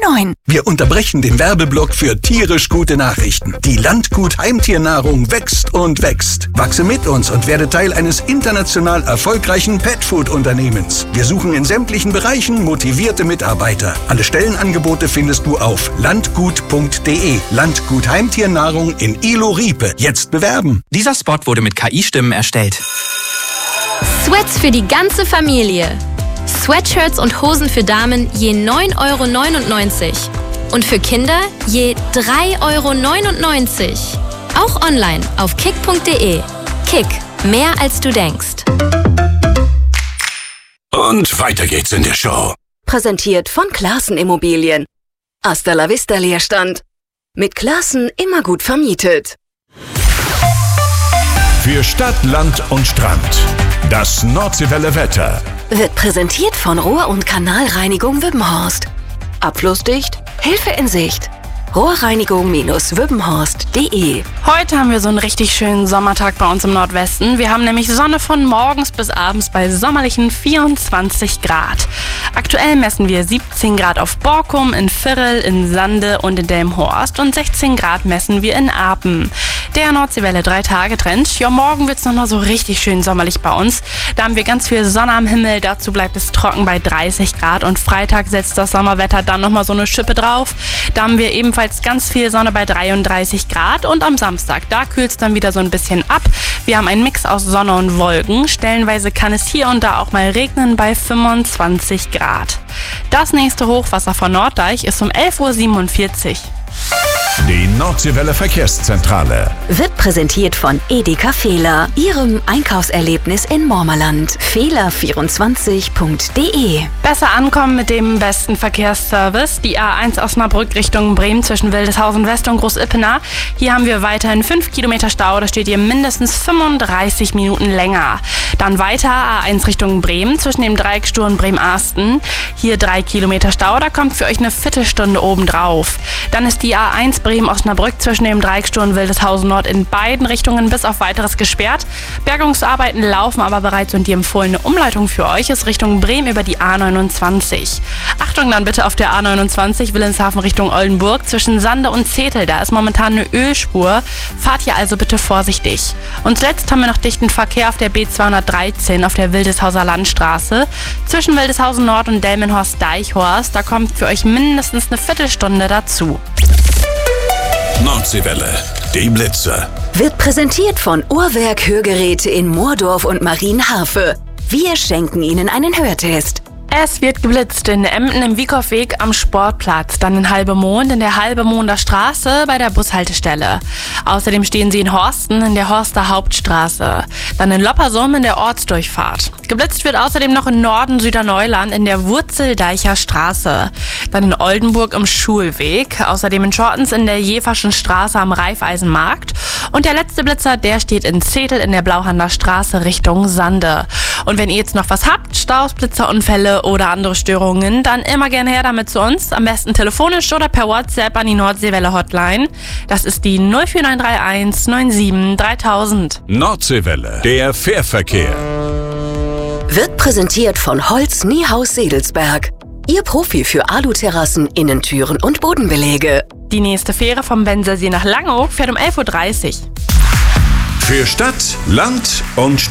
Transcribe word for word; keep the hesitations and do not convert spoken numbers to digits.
neun. Wir unterbrechen den Werbeblock für tierisch gute Nachrichten. Die Landgut Heimtiernahrung wächst und wächst. Wachse mit uns und werde Teil eines international erfolgreichen Petfood-Unternehmens. Wir suchen in sämtlichen Bereichen motivierte Mitarbeiter. Alle Stellenangebote findest du auf landgut punkt de. Landgut Heimtiernahrung in Ilo-Riepe. Jetzt bewerben. Dieser Spot wurde mit K I-Stimmen erstellt. Sweats für die ganze Familie. Sweatshirts und Hosen für Damen je neun Euro neunundneunzig. Und für Kinder je drei Euro neunundneunzig. Auch online auf kick punkt de. Kick, mehr als du denkst. Und weiter geht's in der Show. Präsentiert von Classen Immobilien. Hasta la vista Leerstand. Mit Classen immer gut vermietet. Für Stadt, Land und Strand. Das Nordseewelle Wetter Wird präsentiert von Rohr- und Kanalreinigung Wübbenhorst. Abflussdicht, Hilfe in Sicht. Rohrreinigung Wübbenhorst punkt de. Heute haben wir so einen richtig schönen Sommertag bei uns im Nordwesten. Wir haben nämlich Sonne von morgens bis abends bei sommerlichen vierundzwanzig Grad. Aktuell messen wir siebzehn Grad auf Borkum, in Virrel, in Sande und in Delmenhorst und sechzehn Grad messen wir in Apen. Der Nordseewelle drei Tage Trend. Ja, morgen wird's nochmal so richtig schön sommerlich bei uns. Da haben wir ganz viel Sonne am Himmel. Dazu bleibt es trocken bei dreißig Grad und Freitag setzt das Sommerwetter dann nochmal so eine Schippe drauf. Da haben wir ebenfalls ganz viel Sonne bei dreiunddreißig Grad und am Samstag, da kühlt es dann wieder so ein bisschen ab. Wir haben einen Mix aus Sonne und Wolken. Stellenweise kann es hier und da auch mal regnen bei fünfundzwanzig Grad. Das nächste Hochwasser von Norddeich ist um elf Uhr siebenundvierzig. Die Nordseewelle Verkehrszentrale Wird präsentiert von Edeka Fehler, Ihrem Einkaufserlebnis in Mormerland. Fehler vierundzwanzig punkt de. Besser ankommen mit dem besten Verkehrsservice. Die A eins Osnabrück Richtung Bremen zwischen Wildeshausen West und Groß-Ippener. Hier haben wir weiterhin fünf Kilometer Stau. Da steht ihr mindestens fünfunddreißig Minuten länger. Dann weiter A eins Richtung Bremen zwischen dem Dreieckstur und Bremen-Arsten. Hier drei Kilometer Stau. Da kommt für euch eine Viertelstunde obendrauf. Dann ist die A eins Bremen-Osnabrück zwischen dem Dreieckstur und Wildeshausen Nord in beiden Richtungen bis auf weiteres gesperrt. Bergungsarbeiten laufen aber bereits und die empfohlene Umleitung für euch ist Richtung Bremen über die A neunundzwanzig. Achtung dann bitte auf der A neunundzwanzig Wilhelmshaven Richtung Oldenburg zwischen Sande und Zetel. Da ist momentan eine Ölspur. Fahrt hier also bitte vorsichtig. Und zuletzt haben wir noch dichten Verkehr auf der B zweihundertdreizehn auf der Wildeshauser Landstraße zwischen Wildeshausen Nord und Delmenhorst-Deichhorst. Da kommt für euch mindestens eine Viertelstunde dazu. Nordseewelle, die Blitze. Wird präsentiert von Uhrwerk Hörgeräte in Moordorf und Marienhafe. Wir schenken Ihnen einen Hörtest. Es wird geblitzt in Emden im Wiekow-Weg am Sportplatz, dann in Halbemond in der Halbemonder Straße bei der Bushaltestelle. Außerdem stehen sie in Horsten in der Horster Hauptstraße, dann in Loppersum in der Ortsdurchfahrt. Geblitzt wird außerdem noch in Norden Süderneuland in der Wurzeldeicher Straße, dann in Oldenburg im Schulweg, außerdem in Schortens in der Jeverschen Straße am Raiffeisenmarkt und der letzte Blitzer, der steht in Zetel in der Blauhander Straße Richtung Sande. Und wenn ihr jetzt noch was habt, Staus, Blitzerunfälle oder andere Störungen, dann immer gerne her damit zu uns. Am besten telefonisch oder per WhatsApp an die Nordseewelle Hotline. Das ist die null vier neun drei eins neun sieben dreitausend. Nordseewelle, der Fährverkehr. Wird präsentiert von Holz Niehaus Sedelsberg. Ihr Profi für Aluterrassen, Innentüren und Bodenbeläge. Die nächste Fähre vom Bensersee nach Langeoog fährt um elf Uhr dreißig. Für Stadt, Land und